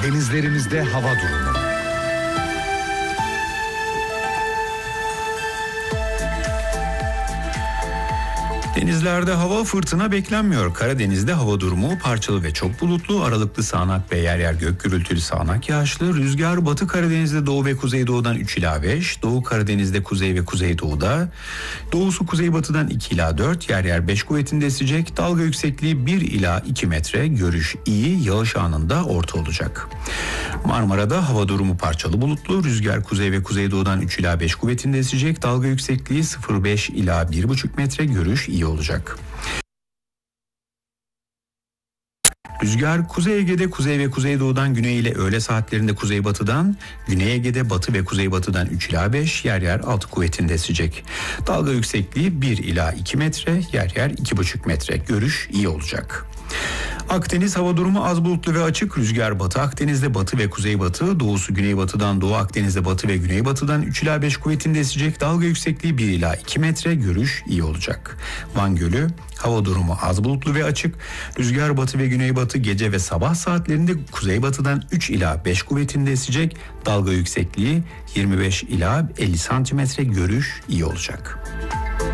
Denizlerimizde hava durumu. Denizlerde hava fırtına beklenmiyor. Karadeniz'de hava durumu parçalı ve çok bulutlu, aralıklı sağanak ve yer yer gök gürültülü sağanak yağışlı. Rüzgar Batı Karadeniz'de doğu ve kuzeydoğudan 3 ila 5, Doğu Karadeniz'de kuzey ve kuzeydoğuda, doğusu kuzeybatıdan 2 ila 4, yer yer 5 kuvvetinde esecek. Dalga yüksekliği 1 ila 2 metre, görüş iyi, yağış anında orta olacak. Marmara'da hava durumu parçalı bulutlu, rüzgar kuzey ve kuzeydoğudan 3 ila 5 kuvvetinde esecek. Dalga yüksekliği 0,5 ila 1,5 metre, görüş iyi olacak. Rüzgar Kuzey Ege'de kuzey ve kuzeydoğudan güney ile öğle saatlerinde kuzeybatıdan, Güney Ege'de batı ve kuzeybatıdan 3 ila 5, yer yer 6 kuvvetinde esecek. Dalga yüksekliği 1 ila 2 metre, yer yer 2,5 metre, görüş iyi olacak. Akdeniz hava durumu az bulutlu ve açık. Rüzgar Batı Akdeniz'de batı ve kuzeybatı, doğusu güneybatıdan, Doğu Akdeniz'de batı ve güneybatıdan 3 ila 5 kuvvetinde esecek. Dalga yüksekliği 1 ila 2 metre, görüş iyi olacak. Van Gölü hava durumu az bulutlu ve açık. Rüzgar batı ve güneybatı, gece ve sabah saatlerinde kuzeybatıdan 3 ila 5 kuvvetinde esecek. Dalga yüksekliği 25 ila 50 santimetre, görüş iyi olacak.